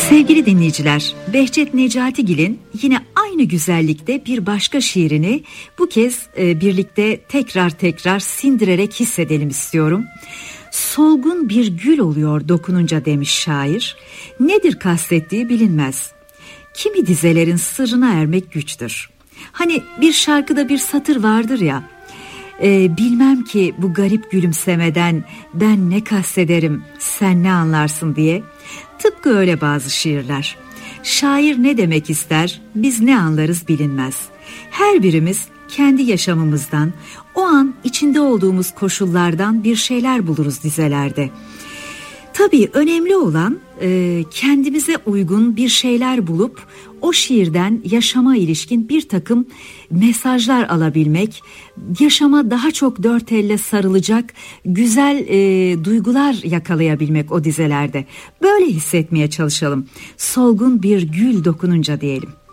Sevgili dinleyiciler, Behçet Necatigil'in yine aynı güzellikte bir başka şiirini bu kez birlikte tekrar sindirerek hissedelim istiyorum. Solgun bir gül oluyor dokununca demiş şair. Nedir kastettiği bilinmez. Kimi dizelerin sırrına ermek güçtür. Hani bir şarkıda bir satır vardır ya. Bilmem ki bu garip gülümsemeden ben ne kastederim, sen ne anlarsın diye. Tıpkı öyle bazı şiirler. Şair ne demek ister, biz ne anlarız bilinmez. Her birimiz kendi yaşamımızdan, o an içinde olduğumuz koşullardan bir şeyler buluruz dizelerde. Tabii önemli olan kendimize uygun bir şeyler bulup o şiirden yaşama ilişkin bir takım mesajlar alabilmek, yaşama daha çok dört elle sarılacak güzel duygular yakalayabilmek o dizelerde. Böyle hissetmeye çalışalım. Solgun bir gül dokununca diyelim.